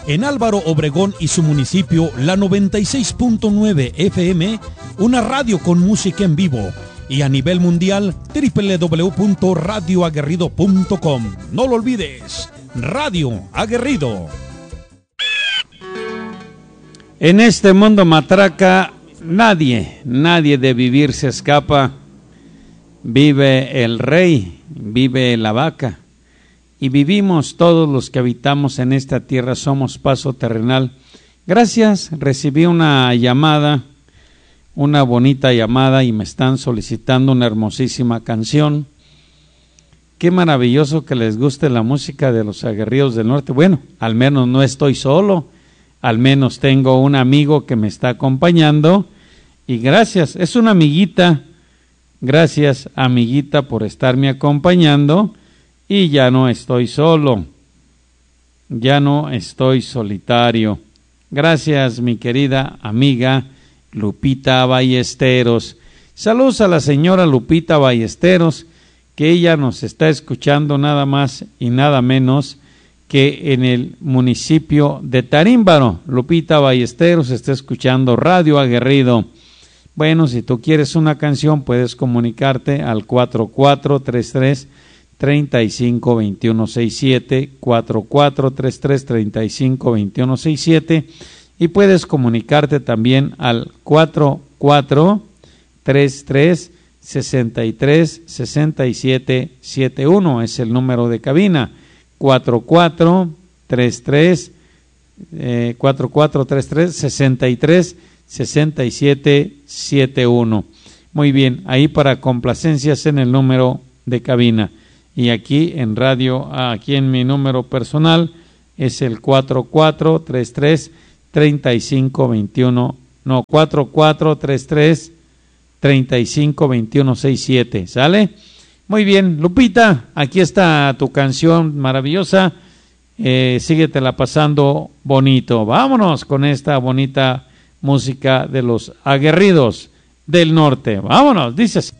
En Álvaro Obregón y su municipio, la 96.9 FM, una radio con música en vivo. Y a nivel mundial, www.radioaguerrido.com. No lo olvides, Radio Aguerrido. En este mundo matraca, nadie de vivir se escapa. Vive el rey, vive la vaca. Y vivimos todos los que habitamos en esta tierra, somos paso terrenal. Gracias, recibí una llamada, una bonita llamada, y me están solicitando una hermosísima canción. Qué maravilloso que les guste la música de los Aguerridos del Norte. Bueno, al menos no estoy solo, al menos tengo un amigo que me está acompañando, y gracias, es una amiguita. Gracias, amiguita, por estarme acompañando. Y ya no estoy solo, ya no estoy solitario. Gracias, mi querida amiga Lupita Ballesteros. Saludos a la señora Lupita Ballesteros, que ella nos está escuchando nada más y nada menos que en el municipio de Tarímbaro. Lupita Ballesteros está escuchando Radio Aguerrido. Bueno, si tú quieres una canción, puedes comunicarte al 4433-352167, 4433-352167, y puedes comunicarte también al 4433-636771, es el número de cabina, 4433-636771. Muy bien, ahí para complacencias en el número de cabina. Y aquí en radio, aquí en mi número personal es el 4433-3521, no, 4433-352167, ¿sale? Muy bien, Lupita, aquí está tu canción maravillosa, síguetela pasando bonito. Vámonos con esta bonita música de los Aguerridos del Norte. Vámonos, dices.